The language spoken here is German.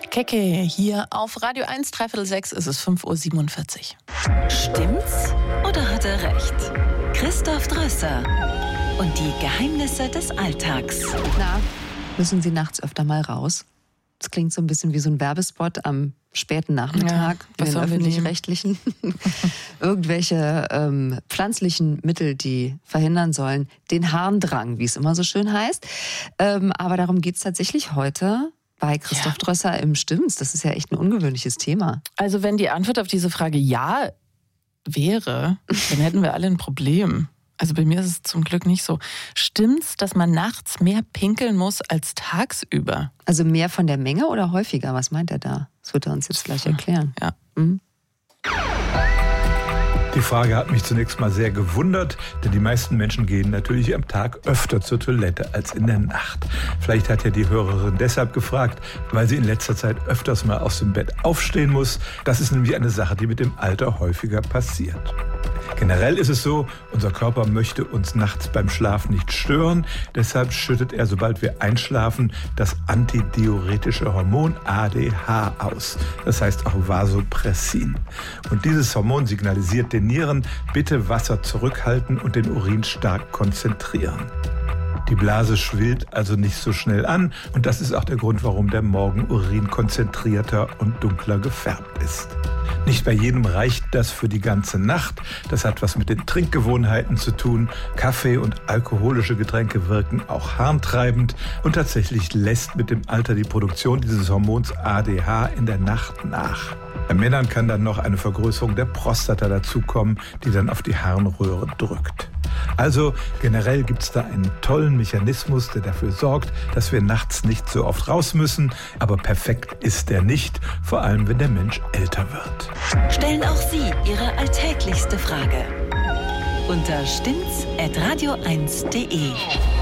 Kecke hier auf Radio 1, 5:45 ist es 5:47 Uhr. Stimmt's oder hat er recht? Christoph Drösser und die Geheimnisse des Alltags. Na, müssen Sie nachts öfter mal raus? Das klingt so ein bisschen wie so ein Werbespot am späten Nachmittag in den Öffentlich-Rechtlichen. Irgendwelche pflanzlichen Mittel, die verhindern sollen den Harndrang, wie es immer so schön heißt. Aber darum geht es tatsächlich heute bei Christoph Drösser im Stimmt's. Das ist ja echt ein ungewöhnliches Thema. Also wenn die Antwort auf diese Frage ja wäre, dann hätten wir alle ein Problem. Also bei mir ist es zum Glück nicht so. Stimmt's, dass man nachts mehr pinkeln muss als tagsüber? Also mehr von der Menge oder häufiger? Was meint er da? Das wird er uns jetzt gleich erklären. Ja. Die Frage hat mich zunächst mal sehr gewundert, denn die meisten Menschen gehen natürlich am Tag öfter zur Toilette als in der Nacht. Vielleicht hat ja die Hörerin deshalb gefragt, weil sie in letzter Zeit öfters mal aus dem Bett aufstehen muss. Das ist nämlich eine Sache, die mit dem Alter häufiger passiert. Generell ist es so, unser Körper möchte uns nachts beim Schlaf nicht stören. Deshalb schüttet er, sobald wir einschlafen, das antidiuretische Hormon ADH aus. Das heißt auch Vasopressin. Und dieses Hormon signalisiert den Nieren, bitte Wasser zurückhalten und den Urin stark konzentrieren. Die Blase schwillt also nicht so schnell an und das ist auch der Grund, warum der Morgenurin konzentrierter und dunkler gefärbt ist. Nicht bei jedem reicht das für die ganze Nacht. Das hat was mit den Trinkgewohnheiten zu tun. Kaffee und alkoholische Getränke wirken auch harntreibend und tatsächlich lässt mit dem Alter die Produktion dieses Hormons ADH in der Nacht nach. Bei Männern kann dann noch eine Vergrößerung der Prostata dazukommen, die dann auf die Harnröhre drückt. Also generell gibt es da einen tollen Mechanismus, der dafür sorgt, dass wir nachts nicht so oft raus müssen. Aber perfekt ist der nicht, vor allem wenn der Mensch älter wird. Stellen auch Sie Ihre alltäglichste Frage unter stimmt's@radio1.de.